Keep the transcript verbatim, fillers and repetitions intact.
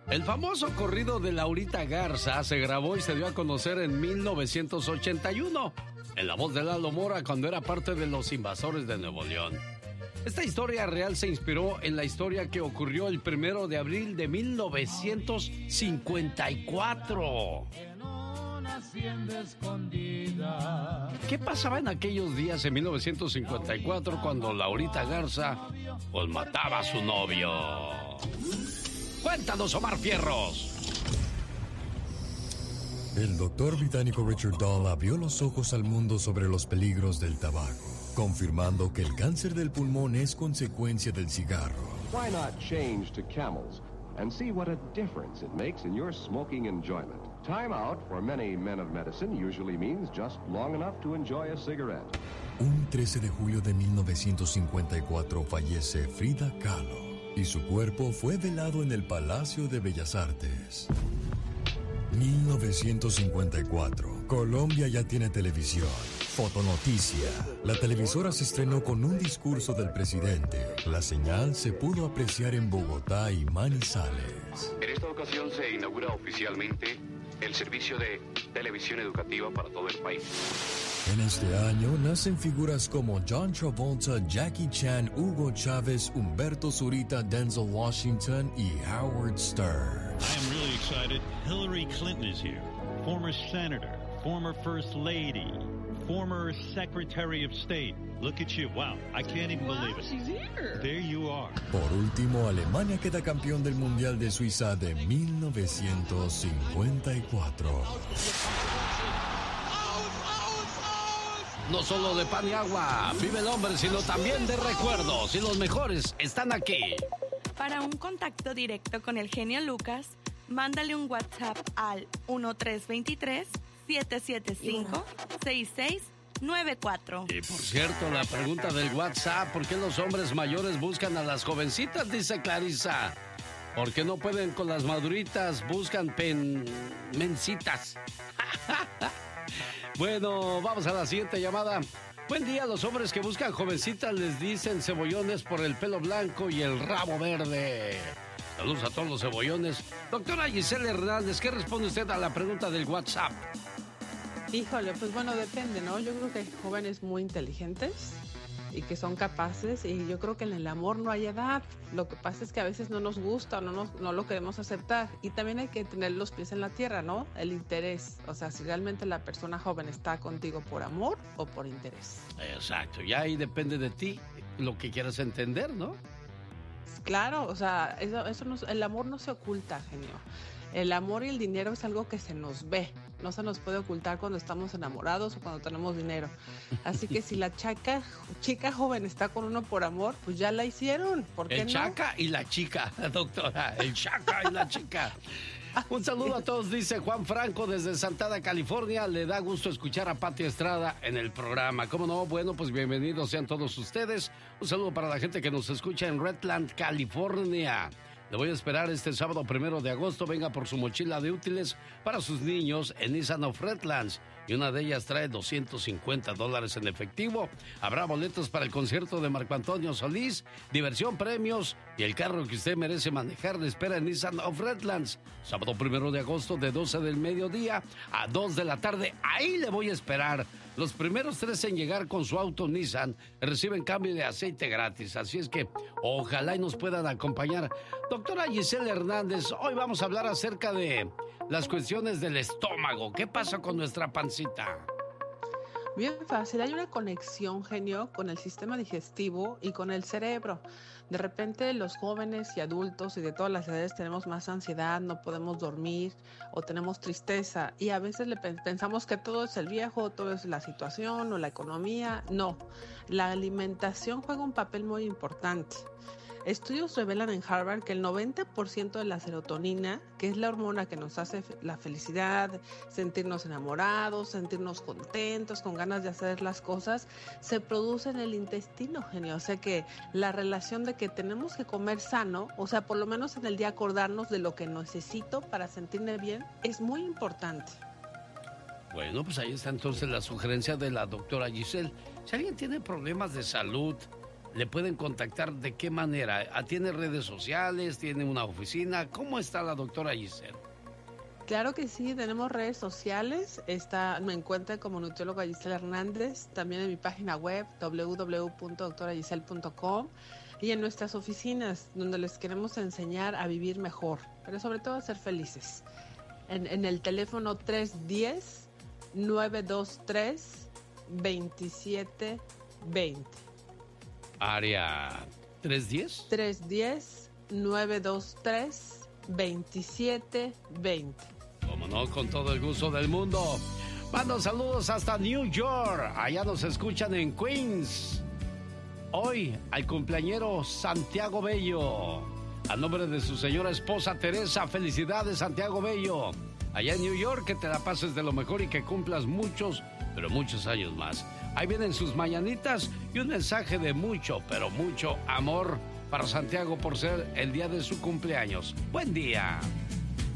El famoso corrido de Laurita Garza se grabó y se dio a conocer en mil novecientos ochenta y uno, en la voz de Lalo Mora cuando era parte de Los Invasores de Nuevo León. Esta historia real se inspiró en la historia que ocurrió el primero de abril de mil novecientos cincuenta y cuatro. ¿Qué pasaba en aquellos días en mil novecientos cincuenta y cuatro cuando Laurita Garza pues mataba a su novio? Cuéntanos, Omar Fierros. El doctor británico Richard Dahl abrió los ojos al mundo sobre los peligros del tabaco, confirmando que el cáncer del pulmón es consecuencia del cigarro. Why not change to Camels and see what a difference it makes in your smoking enjoyment? Time out for many men of medicine usually means just long enough to enjoy a cigarette. Un trece de julio de mil novecientos cincuenta y cuatro fallece Frida Kahlo y su cuerpo fue velado en el Palacio de Bellas Artes. mil novecientos cincuenta y cuatro. Colombia ya tiene televisión. Fotonoticia. La televisora se estrenó con un discurso del presidente. La señal se pudo apreciar en Bogotá y Manizales. En esta ocasión se inaugura oficialmente el servicio de televisión educativa para todo el país. En este año nacen figuras como John Travolta, Jackie Chan, Hugo Chávez, Humberto Zurita, Denzel Washington y Howard Stern. I am really excited. Hillary Clinton is here. Former senator, former first lady, former secretary of state. Look at you. Wow, I can't even wow, believe it. She's here. There you are. Por último, Alemania queda campeón del Mundial de Suiza de mil novecientos cincuenta y cuatro. No solo de pan y agua vive el hombre, sino también de recuerdos. Y los mejores están aquí. Para un contacto directo con el genio Lucas, mándale un WhatsApp al uno tres dos tres, siete siete cinco, seis seis nueve cuatro. Y por cierto, la pregunta del WhatsApp: ¿por qué los hombres mayores buscan a las jovencitas? Dice Clarisa. ¿Por qué no pueden con las maduritas? Buscan pen... mencitas. Bueno, vamos a la siguiente llamada. Buen día, los hombres que buscan jovencitas les dicen cebollones por el pelo blanco y el rabo verde. Saludos a todos los cebollones. Doctora Giselle Hernández, ¿qué responde usted a la pregunta del WhatsApp? Híjole, pues bueno, depende, ¿no? Yo creo que hay jóvenes muy inteligentes y que son capaces, y yo creo que en el amor no hay edad. Lo que pasa es que a veces no nos gusta o no, nos, no lo queremos aceptar, y también hay que tener los pies en la tierra, ¿no? El interés, o sea, si realmente la persona joven está contigo por amor o por interés. Exacto, ya ahí depende de ti lo que quieras entender, ¿no? Claro, o sea, eso, eso no, el amor no se oculta, genio. El amor y el dinero es algo que se nos ve, no se nos puede ocultar cuando estamos enamorados o cuando tenemos dinero. Así que si la chaca, chica joven está con uno por amor, pues ya la hicieron. ¿Por qué el no? chaca y la chica, doctora, el chaca y la chica. Un saludo a todos, dice Juan Franco desde Santana, California. Le da gusto escuchar a Pati Estrada en el programa. ¿Cómo no? Bueno, pues bienvenidos sean todos ustedes. Un saludo para la gente que nos escucha en Redland, California. Le voy a esperar este sábado primero de agosto. Venga por su mochila de útiles para sus niños en Nissan of Redlands. Y una de ellas trae doscientos cincuenta dólares en efectivo. Habrá boletos para el concierto de Marco Antonio Solís, diversión, premios y el carro que usted merece manejar le espera en Nissan of Redlands. Sábado primero de agosto de doce del mediodía a dos de la tarde. Ahí le voy a esperar. Los primeros tres en llegar con su auto Nissan reciben cambio de aceite gratis. Así es que ojalá y nos puedan acompañar. Doctora Giselle Hernández, hoy vamos a hablar acerca de las cuestiones del estómago. ¿Qué pasa con nuestra pancita? Bien fácil, hay una conexión, genio, con el sistema digestivo y con el cerebro. De repente los jóvenes y adultos y de todas las edades tenemos más ansiedad, no podemos dormir o tenemos tristeza, y a veces le pensamos que todo es el viejo, todo es la situación o la economía. No, la alimentación juega un papel muy importante. Estudios revelan en Harvard que el noventa por ciento de la serotonina, que es la hormona que nos hace la felicidad, sentirnos enamorados, sentirnos contentos, con ganas de hacer las cosas, se produce en el intestino, genio. O sea que la relación de que tenemos que comer sano, o sea, por lo menos en el día acordarnos de lo que necesito para sentirme bien, es muy importante. Bueno, pues ahí está entonces la sugerencia de la doctora Giselle. Si alguien tiene problemas de salud, le pueden contactar de qué manera. ¿Tiene redes sociales? ¿Tiene una oficina? ¿Cómo está la doctora Giselle? Claro que sí, tenemos redes sociales. Está, me encuentran como nutrióloga Giselle Hernández, también en mi página web doble u doble u doble u punto doctora giselle punto com y en nuestras oficinas, donde les queremos enseñar a vivir mejor, pero sobre todo a ser felices. En, en el teléfono tres uno cero, nueve dos tres, dos siete dos cero. Área tres uno cero. tres uno cero, nueve dos tres, dos siete dos cero. Como no, con todo el gusto del mundo. Mando saludos hasta New York. Allá nos escuchan en Queens. Hoy al cumpleañero Santiago Bello. A nombre de su señora esposa Teresa, felicidades Santiago Bello. Allá en New York, que te la pases de lo mejor y que cumplas muchos, pero muchos años más. Ahí vienen sus mañanitas y un mensaje de mucho, pero mucho amor para Santiago por ser el día de su cumpleaños. Buen día.